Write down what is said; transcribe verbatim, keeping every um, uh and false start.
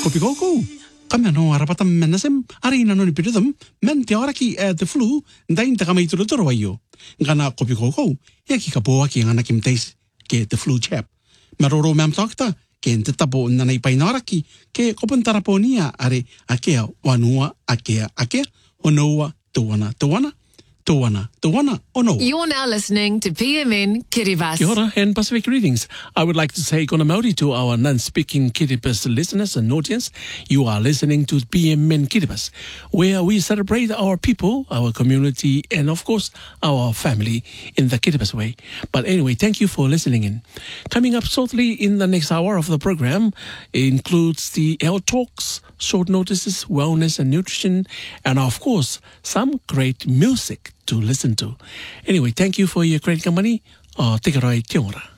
Kopi koko. Kami ano arapatam menasem ari na no ni pidum men te ora ki the flu ndain ta kamay turo wayo. Ngana kopi koko. Ya ki kapoa ki ngana kim tais ke the flu chap. Maroro mam takta ke te tapo na nei painara ki ke kopon taraponia are akea wanua akea akea onoa tuana tuana tuana tuana ono. You're now listening to P M N Kiribati. Kia ora and Pacific greetings. I would like to say kona mauri to our non-speaking Kiribati listeners and audience. You are listening to P M N Kiribati, where we celebrate our people, our community, and of course, our family in the Kiribati way. But anyway, thank you for listening in. Coming up shortly in the next hour of the program includes the health talks, short notices, wellness and nutrition, and of course, some great music to listen to. Anyway, thank you for your great company. Uh, take it away, Te ora.